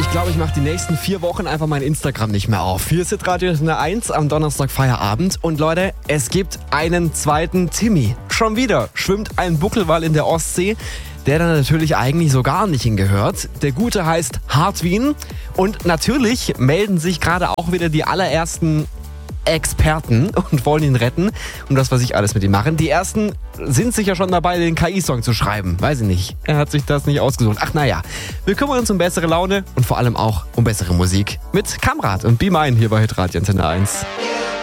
Ich glaube, ich mache die nächsten 4 Wochen einfach mein Instagram nicht mehr auf. Hier ist Radio Antenne 1 am Donnerstag Feierabend. Und Leute, es gibt einen zweiten Timmy. Schon wieder schwimmt ein Buckelwal in der Ostsee, der da natürlich eigentlich so gar nicht hingehört. Der Gute heißt Hartwin. Und natürlich melden sich gerade auch wieder die allerersten Experten und wollen ihn retten und das, was ich alles mit ihm machen. Die ersten sind sicher schon dabei, den KI-Song zu schreiben. Weiß ich nicht. Er hat sich das nicht ausgesucht. Ach naja, wir kümmern uns um bessere Laune und vor allem auch um bessere Musik mit Kamrat und Be Mine hier bei Radio Antenne 1.